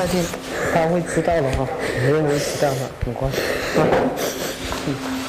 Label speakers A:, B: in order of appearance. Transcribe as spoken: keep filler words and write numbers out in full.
A: 放心，他会知道的哈，没人会知道的，很乖。啊，嗯。